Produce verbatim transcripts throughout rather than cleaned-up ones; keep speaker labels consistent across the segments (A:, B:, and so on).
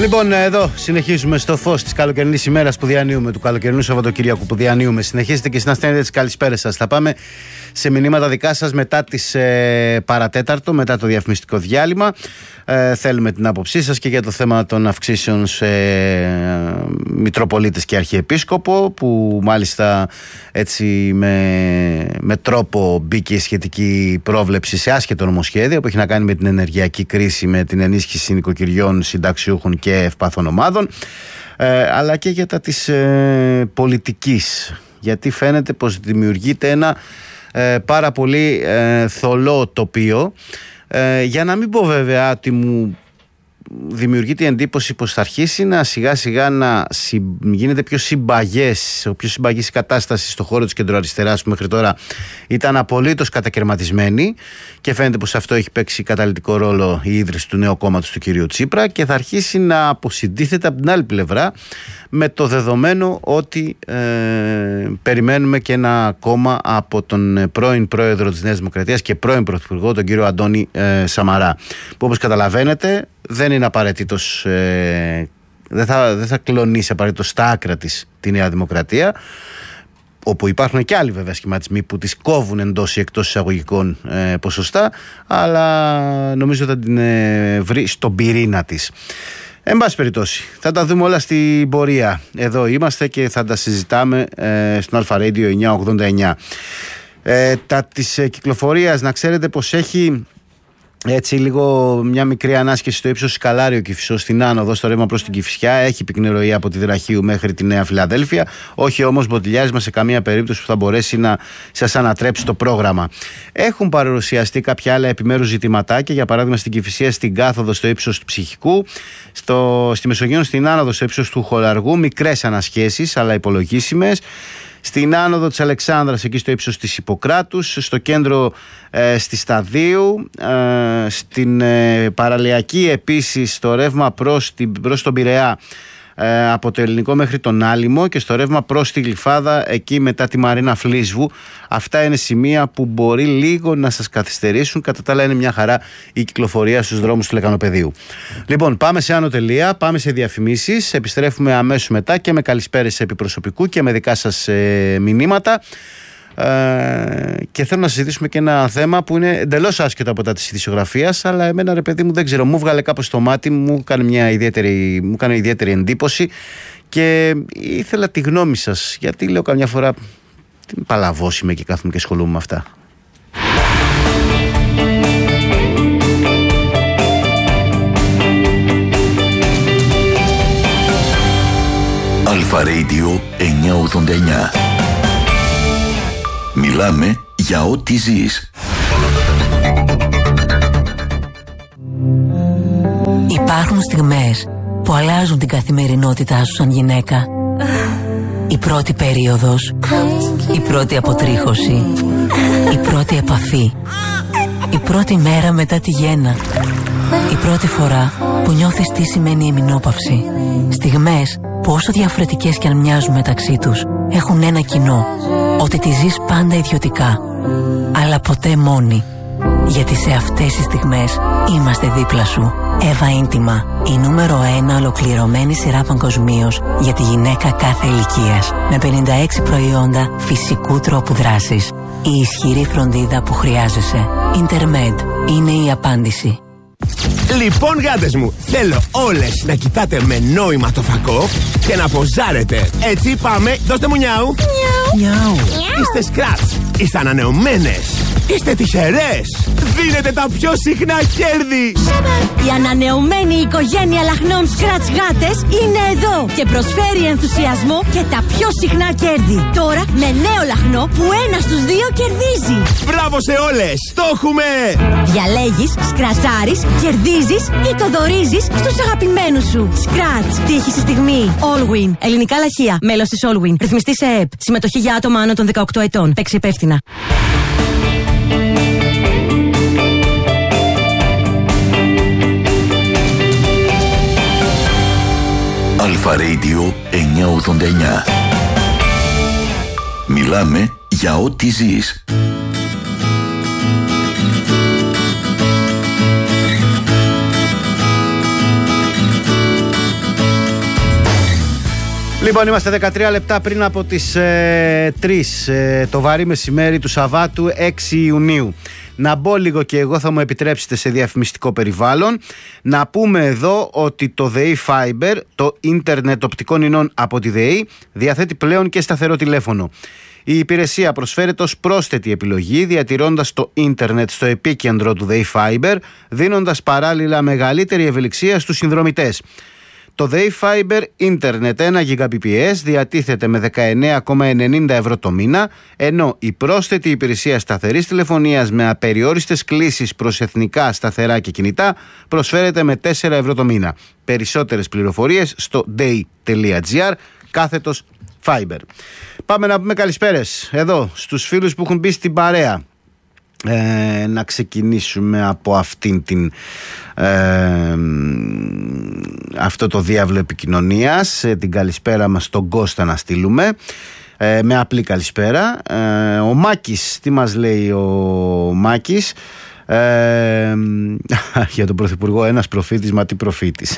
A: Λοιπόν, εδώ συνεχίζουμε στο φως της καλοκαιρινής ημέρας που διανύουμε, του καλοκαιρινού Σαββατοκύριακου που διανύουμε. Συνεχίζετε και να στέλνετε τις καλησπέρες σας. Θα πάμε σε μηνύματα δικά σας μετά τις ε, παρατέταρτο, μετά το διαφημιστικό διάλειμμα. Ε, θέλουμε την άποψή σας και για το θέμα των αυξήσεων σε ε, Μητροπολίτες και Αρχιεπίσκοπο, που μάλιστα έτσι με, με τρόπο μπήκε η σχετική πρόβλεψη σε άσχετο νομοσχέδιο που έχει να κάνει με την ενεργειακή κρίση, με την ενίσχυση νοικοκυριών, συνταξιούχων και ευπάθων ομάδων, ε, αλλά και για τα της ε, πολιτικής, γιατί φαίνεται πως δημιουργείται ένα ε, πάρα πολύ ε, θολό τοπίο, ε, για να μην πω βέβαια ότι μου δημιουργείται η εντύπωση πως θα αρχίσει να σιγά σιγά να συ, γίνεται πιο συμπαγές, πιο συμπαγής η κατάσταση στο χώρο της κεντροαριστεράς, που μέχρι τώρα ήταν απολύτως κατακαιρματισμένη, και φαίνεται πως αυτό έχει παίξει καταλυτικό ρόλο η ίδρυση του νέου κόμματος του κυρίου Τσίπρα, και θα αρχίσει να αποσυντίθεται από την άλλη πλευρά, με το δεδομένο ότι ε, περιμένουμε και ένα κόμμα από τον πρώην πρόεδρο της Νέας Δημοκρατίας και πρώην πρωθυπουργό, τον κύριο Αντώνη ε, Σαμαρά, που όπως καταλαβαίνετε δεν είναι απαραίτητος, ε, δεν, θα, δεν θα κλονίσει απαραίτητος στα άκρα της τη Νέα Δημοκρατία, όπου υπάρχουν και άλλοι βέβαια σχηματισμοί που τις κόβουν εντός ή εκτός εισαγωγικών ε, ποσοστά, αλλά νομίζω θα την ε, βρει στον πυρήνα της. Εν πάση περιπτώσει, θα τα δούμε όλα στην πορεία. Εδώ είμαστε και θα τα συζητάμε ε, στον Αλφα Radio εννιακόσια ογδόντα εννιά. Ε, τα της ε, κυκλοφορίας, να ξέρετε πως έχει έτσι λίγο μια μικρή ανάσκηση στο ύψος Σκαλάριο Κηφισός, στην άνοδο, στο ρεύμα προς την Κηφισιά. Έχει πυκνή από τη Δραχείου μέχρι τη Νέα Φιλαδέλφια. Όχι όμως μποτιλιάρισμα σε καμία περίπτωση που θα μπορέσει να σας ανατρέψει το πρόγραμμα. Έχουν παρουσιαστεί κάποια άλλα επιμέρους ζητηματάκια. Για παράδειγμα, στην Κηφισία, στην κάθοδο στο ύψος του Ψυχικού. Στο, στη Μεσογείο, στην άνοδο στο ύψος του Χολαργού. Μικρές ανασχέσεις, αλλά υπολογίσιμες. Στην άνοδο της Αλεξάνδρας, εκεί στο ύψος της Ιπποκράτους, στο κέντρο ε, στη Σταδίου, ε, στην ε, παραλιακή επίσης, στο ρεύμα προς, την, προς τον Πειραιά, ε, από το Ελληνικό μέχρι τον Άλυμο, και στο ρεύμα προς τη Γλυφάδα, εκεί μετά τη Μαρίνα Φλίσβου. Αυτά είναι σημεία που μπορεί λίγο να σας καθυστερήσουν. Κατά τα άλλα είναι μια χαρά η κυκλοφορία στους δρόμους του Λεκανοπεδίου. Λοιπόν, πάμε σε άνω τελεία, πάμε σε διαφημίσεις. Επιστρέφουμε αμέσως μετά και με καλησπέρες επί προσωπικού και με δικά σας ε, μηνύματα. Ε, και θέλω να συζητήσουμε και ένα θέμα που είναι εντελώς άσχετο από τα της ειδησιογραφίας, αλλά εμένα, ρε παιδί μου, δεν ξέρω, μου βγάλε κάπως στο μάτι, μου έκανε μια ιδιαίτερη, μου έκανε ιδιαίτερη εντύπωση και ήθελα τη γνώμη σας, γιατί λέω καμιά φορά τι παλαβός είμαι και κάθομαι και ασχολούμαι με αυτά.
B: Αλφα Radio εννιακόσια ογδόντα εννιά. Μιλάμε για ό,τι ζεις.
C: Υπάρχουν στιγμές που αλλάζουν την καθημερινότητά σου σαν γυναίκα. Η πρώτη περίοδος, η πρώτη αποτρίχωση, η πρώτη επαφή, η πρώτη μέρα μετά τη γέννα, η πρώτη φορά που νιώθεις τι σημαίνει η εμεινόπαυση. Στιγμές που όσο διαφορετικές κι αν μοιάζουν μεταξύ τους, έχουν ένα κοινό, ότι τη ζεις πάντα ιδιωτικά, αλλά ποτέ μόνη. Γιατί σε αυτές τις στιγμές είμαστε δίπλα σου. Εύα Ίντιμα, η νούμερο ένα ολοκληρωμένη σειρά παγκοσμίως για τη γυναίκα κάθε ηλικίας. Με πενήντα έξι προϊόντα φυσικού τρόπου δράσης. Η ισχυρή φροντίδα που χρειάζεσαι. Intermed είναι η απάντηση.
D: Λοιπόν, γάτες μου, θέλω όλες να κοιτάτε με νόημα το φακό και να ποζάρετε. Έτσι, πάμε, δώστε μου νιάου. Νιάου. Είστε σκράτς, είστε ανανεωμένες, είστε τυχερές. Δίνετε τα πιο συχνά κέρδη.
E: Η ανανεωμένη οικογένεια λαχνών Scratch γάτες είναι εδώ και προσφέρει ενθουσιασμό και τα πιο συχνά κέρδη. Τώρα με νέο λαχνό που ένα στους δύο κερδίζει.
D: Μπράβο σε όλες, το έχουμε!
E: Διαλέγεις, σκρατσάρεις, κερδίζεις ή το δωρίζεις στους αγαπημένους σου. Scratch, τύχη στη στιγμή. Allwin, ελληνικά λαχεία, μέλος της Allwin. Ρυθμιστή σε ΕΕΠ. Συμμετοχή για άτομα άνω των δεκαοκτώ ετών. Παίξει υπεύθυνα.
B: Αλφα Radio εννιακόσια ογδόντα εννιά. Μιλάμε για ό,τι ζεις.
A: Λοιπόν, είμαστε δεκατρία λεπτά πριν από τις ε, τρεις ε, το βαρύ μεσημέρι του Σαββάτου έξι Ιουνίου. Να μπω λίγο και εγώ, θα μου επιτρέψετε, σε διαφημιστικό περιβάλλον. Να πούμε εδώ ότι το ΔΕΗ Fiber, το ίντερνετ οπτικών ινών από τη ΔΕΗ, διαθέτει πλέον και σταθερό τηλέφωνο. Η υπηρεσία προσφέρεται ως πρόσθετη επιλογή, διατηρώντας το ίντερνετ στο επίκεντρο του ΔΕΗ Fiber, δίνοντας παράλληλα μεγαλύτερη ευελιξία στους συνδρομητές. Το ΔΕΗ Fiber Internet ένα Gbps διατίθεται με δεκαεννέα κόμμα ενενήντα ευρώ το μήνα, ενώ η πρόσθετη υπηρεσία σταθερής τηλεφωνίας με απεριόριστες κλήσεις προς εθνικά, σταθερά και κινητά προσφέρεται με τέσσερα ευρώ το μήνα. Περισσότερες πληροφορίες στο dei.gr κάθετος Fiber. Πάμε να πούμε καλησπέρες εδώ στους φίλους που έχουν μπει στην παρέα. Ε, να ξεκινήσουμε από αυτήν την ε, αυτό το διάβλο επικοινωνίας, ε, την καλησπέρα μας στον Κώστα να στείλουμε, ε, με απλή καλησπέρα. ε, ο Μάκης, τι μας λέει ο Μάκης? Ε, για τον Πρωθυπουργό, ένας προφήτης, μα τι προφήτης.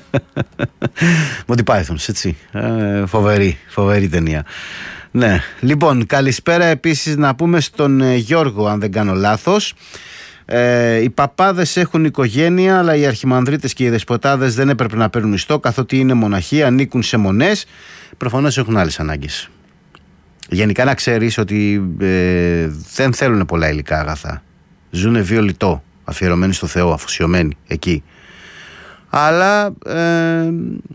A: Monty Pythons, έτσι, ε, φοβερή, φοβερή ταινία. Ναι, λοιπόν, καλησπέρα επίσης να πούμε στον ε, Γιώργο, αν δεν κάνω λάθος. Ε, οι παπάδες έχουν οικογένεια, αλλά οι αρχιμανδρίτες και οι δεσποτάδες δεν έπρεπε να παίρνουν μισθό, καθότι είναι μοναχοί, ανήκουν σε μονές. Προφανώς έχουν άλλες ανάγκες. Γενικά να ξέρεις ότι ε, δεν θέλουν πολλά υλικά αγαθά. Ζουνε βίο λιτό, αφιερωμένοι στο Θεό, αφοσιωμένοι εκεί. Αλλά ε,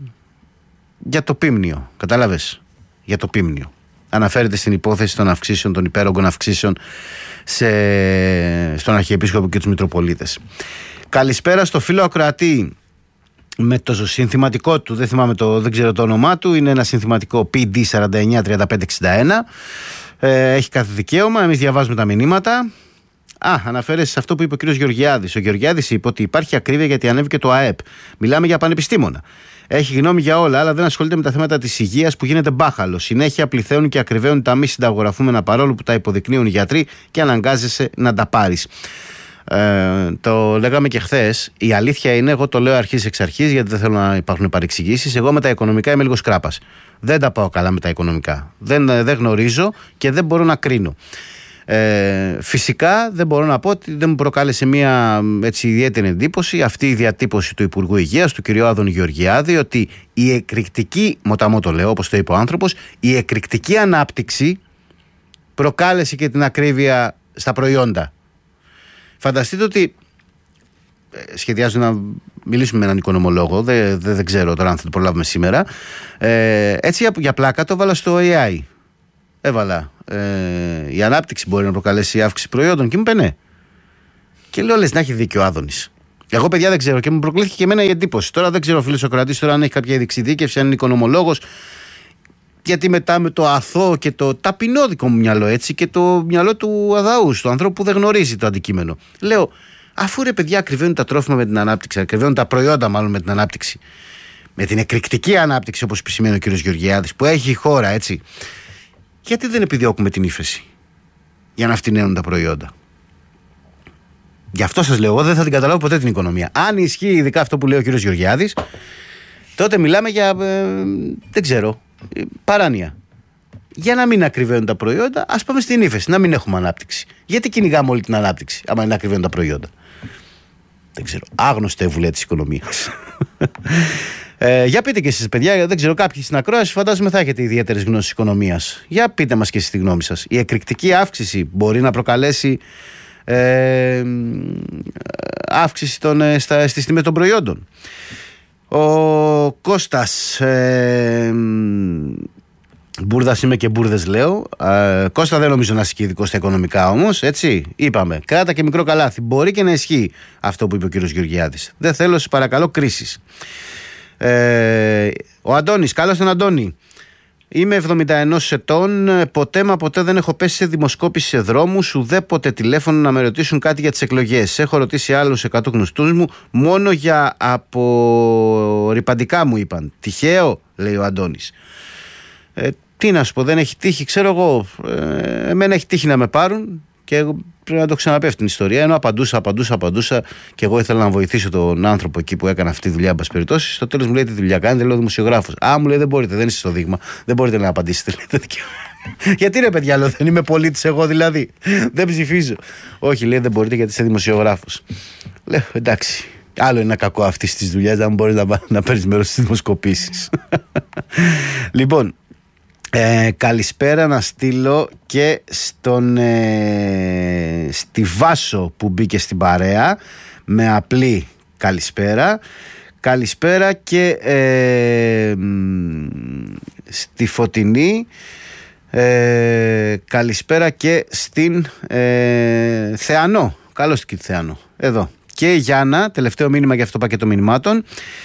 A: για το πίμνιο, κατάλαβες, για το πίμνιο. Αναφέρεται στην υπόθεση των αυξήσεων, των υπέρογκων αυξήσεων σε, στον Αρχιεπίσκοπο και τους Μητροπολίτες. Καλησπέρα στο φίλο ακροατή με το συνθηματικό του, δεν θυμάμαι το, δεν ξέρω το όνομά του, είναι ένα συνθηματικό πι ντι φορty nine thirty-five sixty-one. Ε, έχει κάθε δικαίωμα, εμείς διαβάζουμε τα μηνύματα. Α, αναφέρεσαι σε αυτό που είπε ο κύριος Γεωργιάδης. Ο Γεωργιάδης είπε ότι υπάρχει ακρίβεια γιατί ανέβηκε το ΑΕΠ. Μιλάμε για πανεπιστήμονα. Έχει γνώμη για όλα, αλλά δεν ασχολείται με τα θέματα της υγείας που γίνεται μπάχαλο. Συνέχεια πληθαίνουν και ακριβέουν τα μη συνταγογραφούμενα, παρόλο που τα υποδεικνύουν οι γιατροί, και αναγκάζεσαι να τα πάρεις. Ε, το λέγαμε και χθες. Η αλήθεια είναι, εγώ το λέω αρχής εξ αρχής, γιατί δεν θέλω να υπάρχουν παρεξηγήσεις. Εγώ με τα οικονομικά είμαι λίγο σκράπας. Δεν τα πάω καλά με τα οικονομικά. Δεν, δεν γνωρίζω και δεν μπορώ να κρίνω. Ε, φυσικά δεν μπορώ να πω ότι δεν μου προκάλεσε μια έτσι ιδιαίτερη εντύπωση αυτή η διατύπωση του Υπουργού Υγείας, του κ. Άδωνη Γεωργιάδη, ότι η εκρηκτική, μοταμό το λέω όπως το είπε ο άνθρωπος, η εκρηκτική ανάπτυξη προκάλεσε και την ακρίβεια στα προϊόντα. Φανταστείτε ότι σχεδιάζω να μιλήσουμε με έναν οικονομολόγο, δεν, δεν, δεν ξέρω τώρα αν θα το προλάβουμε σήμερα, ε, έτσι για, για πλάκα το έβαλα στο έι άι. Έβαλα ε, η ανάπτυξη μπορεί να προκαλέσει αύξηση προϊόντων και μου είπε ναι. Και λέω, λες να έχει δίκιο ο Άδωνης. Εγώ, παιδιά, δεν ξέρω και μου προκλήθηκε και εμένα η εντύπωση. Τώρα δεν ξέρω ο φίλος Σοκρατής τώρα αν έχει κάποια εξειδίκευση, αν είναι οικονομολόγος. Γιατί μετά με το αθώο και το ταπεινό δικό μου μυαλό, έτσι, και το μυαλό του αδαούς, του ανθρώπου που δεν γνωρίζει το αντικείμενο. Λέω, αφού ρε παιδιά ακριβένουν τα τρόφιμα με την ανάπτυξη, ακριβένουν τα προϊόντα μάλλον με την ανάπτυξη, με την εκρηκτική ανάπτυξη, όπως επισημαίνει ο κ. Γεωργιάδης, που έχει η χώρα, έτσι. Γιατί δεν επιδιώκουμε την ύφεση για να φτηνένουν τα προϊόντα? Γι' αυτό σας λέω, εγώ δεν θα την καταλάβω ποτέ την οικονομία. Αν ισχύει ειδικά αυτό που λέει ο κ. Γεωργιάδης, τότε μιλάμε για, ε, δεν ξέρω, ε, παράνοια. Για να μην ακριβένουν τα προϊόντα, ας πάμε στην ύφεση, να μην έχουμε ανάπτυξη. Γιατί κυνηγάμε όλη την ανάπτυξη, άμα είναι να ακριβένουν τα προϊόντα? Δεν ξέρω, άγνωστο εβουλέ της οικονομίας. Ε, για πείτε και εσείς, παιδιά, δεν ξέρω, κάποιοι στην ακρόαση φαντάζομαι θα έχετε ιδιαίτερες γνώσεις οικονομίας. Για πείτε μας και εσείς τη γνώμη σας. Η εκρηκτική αύξηση μπορεί να προκαλέσει ε, αύξηση των, ε, στα, στις τιμές των προϊόντων? Ο Κώστας, ε, μπούρδας είμαι και μπούρδες λέω. ε, Κώστα, δεν νομίζω να είσαι και ειδικός στα οικονομικά όμως, έτσι, είπαμε, κράτα και μικρό καλάθι. Μπορεί και να ισχύει αυτό που είπε ο κύριος Γεωργιάδης. Δεν θέλω, σε παρακαλώ, κρίσεις. Ε, ο Αντώνης, καλώς τον Αντώνη. Είμαι εβδομήντα ένα ετών. Ποτέ μα ποτέ δεν έχω πέσει σε δημοσκόπηση σε δρόμους, ουδέποτε τηλέφωνο να με ρωτήσουν κάτι για τις εκλογές. Έχω ρωτήσει άλλους εκατό γνωστούς μου, μόνο για απορριπαντικά μου είπαν. Τυχαίο, λέει ο Αντώνης. Ε, τι να σου πω, δεν έχει τύχει, ξέρω εγώ. Ε, εμένα έχει τύχει να με πάρουν Και εγώ πρέπει να το ξαναπέφτει την ιστορία. Ενώ απαντούσα, απαντούσα, απαντούσα και εγώ ήθελα να βοηθήσω τον άνθρωπο εκεί που έκανε αυτή τη δουλειά, εν πάση περιπτώσει. Στο τέλος μου λέει: τι δουλειά κάνετε, λέω δημοσιογράφος. Α, μου λέει: δεν μπορείτε, δεν είστε στο δείγμα. Δεν μπορείτε να απαντήσετε. Γιατί ρε παιδιά, λέω, δεν είμαι πολίτης εγώ δηλαδή. Δεν ψηφίζω. Όχι, λέει: δεν μπορείτε γιατί είστε δημοσιογράφος. Λέω: εντάξει. Άλλο είναι κακό αυτή τη δουλειά, να μπορεί να, να παίρνει μέρος στις δημοσκοπήσεις. Λοιπόν. Ε, καλησπέρα να στείλω και στον ε, στη Βάσο που μπήκε στην παρέα με απλή καλησπέρα. Καλησπέρα και ε, στη Φωτεινή. ε, Καλησπέρα και στην ε, Θεανό. Καλώς και τη Θεανό. Εδώ. Και Γιάννα, τελευταίο μήνυμα για αυτό το πακέτο μηνυμάτων.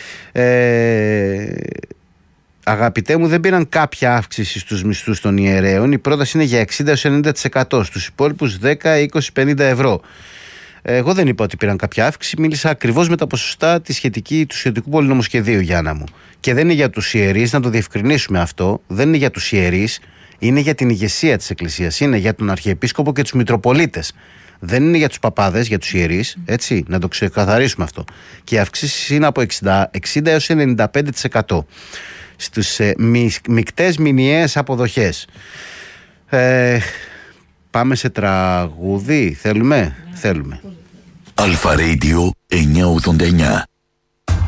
A: ε, Αγαπητέ μου, δεν πήραν κάποια αύξηση στους μισθούς των ιερέων. Η πρόταση είναι για εξήντα έως ενενήντα τοις εκατό. Στους υπόλοιπους δέκα, είκοσι, πενήντα ευρώ. Εγώ δεν είπα ότι πήραν κάποια αύξηση. Μίλησα ακριβώς με τα ποσοστά τη σχετική, του σχετικού πολυνομοσχεδίου, Γιάννα μου. Και δεν είναι για τους ιερείς, να το διευκρινίσουμε αυτό. Δεν είναι για τους ιερείς. Είναι για την ηγεσία της Εκκλησίας. Είναι για τον Αρχιεπίσκοπο και τους Μητροπολίτες. Δεν είναι για τους παπάδες, για τους ιερείς. Έτσι, να το ξεκαθαρίσουμε αυτό. Και οι αυξήσεις είναι από εξήντα έως ενενήντα πέντε τοις εκατό. Στους ε, μι, μικτές μηνιαίες αποδοχές. ε, Πάμε σε τραγούδι. Θέλουμε, θέλουμε.
B: Αλφα Radio εννιακόσια ογδόντα εννιά.